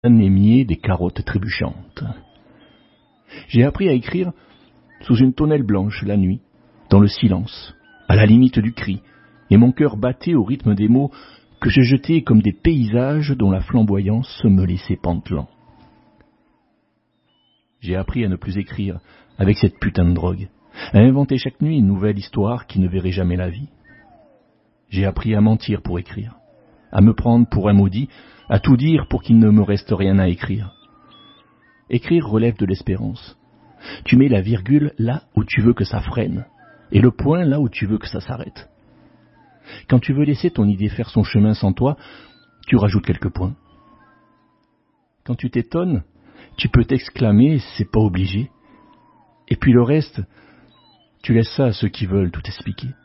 émier des carottes trébuchantes. J'ai appris à écrire sous une tonnelle blanche la nuit, dans le silence, à la limite du cri, et mon cœur battait au rythme des mots que je jetais comme des paysages dont la flamboyance me laissait pantelant. J'ai appris à ne plus écrire avec cette putain de drogue, à inventer chaque nuit une nouvelle histoire qui ne verrait jamais la vie. J'ai appris à mentir pour écrire, à me prendre pour un maudit, à tout dire pour qu'il ne me reste rien à écrire. Écrire relève de l'espérance. Tu mets la virgule là où tu veux que ça freine, et le point là où tu veux que ça s'arrête. Quand tu veux laisser ton idée faire son chemin sans toi, tu rajoutes quelques points. Quand tu t'étonnes, tu peux t'exclamer, c'est pas obligé. Et puis le reste, tu laisses ça à ceux qui veulent tout expliquer.